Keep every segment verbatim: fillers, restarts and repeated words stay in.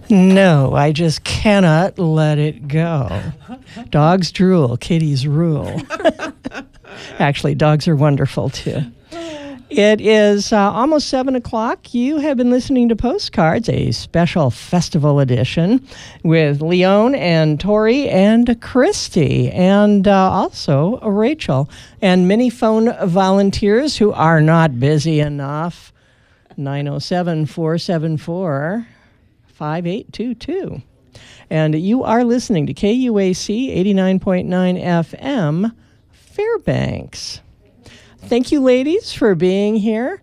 No, I just cannot let it go. Dogs drool, kitties rule. Actually, dogs are wonderful, too. It is uh, almost seven o'clock. You have been listening to Postcards, a special festival edition with Leon and Tori and Christy, and uh, also Rachel, and many phone volunteers who are not busy enough. nine oh seven, four seven four, five eight two two. And you are listening to K U A C eighty-nine point nine F M, Fairbanks. Thank you, ladies, for being here.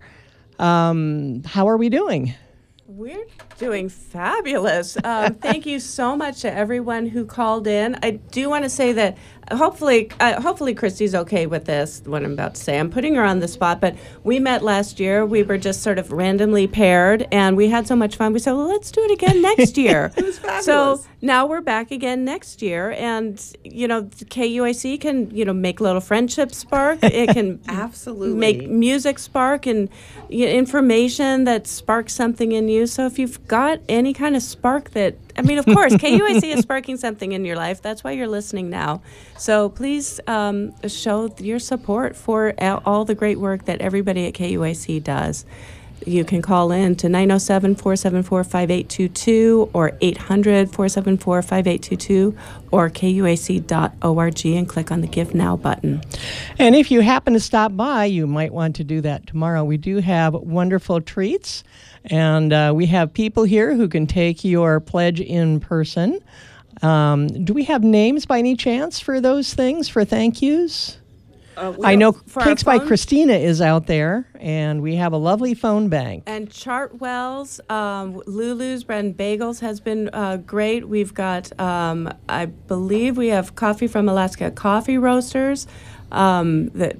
Um, how are we doing? We're doing fabulous. Um, thank you so much to everyone who called in. I do want to say that hopefully, uh, hopefully Christy's okay with this, what I'm about to say. I'm putting her on the spot, but we met last year. We were just sort of randomly paired, and we had so much fun. We said, well, let's do it again next year. It was fabulous. So now we're back again next year, and, you know, K U A C can, you know, make little friendships spark. It can absolutely make music spark and you know, information that sparks something in you. So if you've got any kind of spark that, I mean, of course, K U A C is sparking something in your life. That's why you're listening now. So please um, show your support for all the great work that everybody at K U A C does. You can call in to nine oh seven, four seven four, five eight two two or eight hundred, four seven four, five eight two two or K U A C dot org and click on the Give Now button. And if you happen to stop by, you might want to do that tomorrow. We do have wonderful treats, and uh, we have people here who can take your pledge in person. Um, do we have names by any chance for those things, for thank yous? Uh, I know for Cakes by Christina is out there, and we have a lovely phone bank. And Chartwell's, um, Lulu's Bread and Bagels has been uh, great. We've got, um, I believe we have coffee from Alaska Coffee Roasters. Um, that.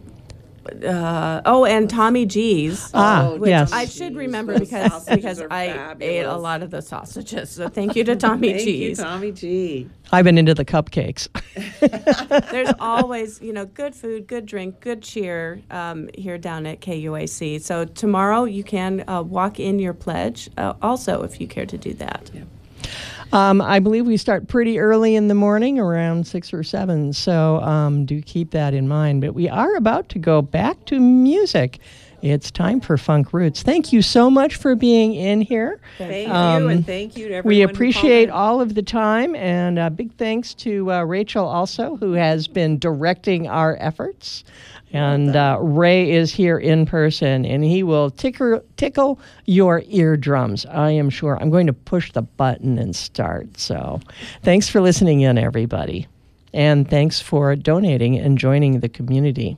Uh, oh, and Tommy G's. Ah, which yes. I should remember because because I fabulous. ate a lot of the sausages. So thank you to Tommy Thank G's. you, Tommy G. I've been into the cupcakes. There's always, you know, good food, good drink, good cheer um, here down at K U A C. So tomorrow you can uh, walk in your pledge uh, also if you care to do that. Yeah. Um, I believe we start pretty early in the morning, around six or seven, so um, do keep that in mind. But we are about to go back to music. It's time for Funk Roots. Thank you so much for being in here. Thank Um, you, and thank you to everyone We who appreciate called all of the time, and a big thanks to uh, Rachel also, who has been directing our efforts. And uh, Ray is here in person, and he will tickle, tickle your eardrums, I am sure. I'm going to push the button and start. So thanks for listening in, everybody. And thanks for donating and joining the community.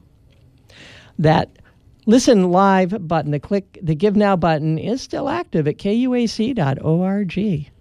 That Listen Live button, the click, the Give Now button is still active at K U A C dot org.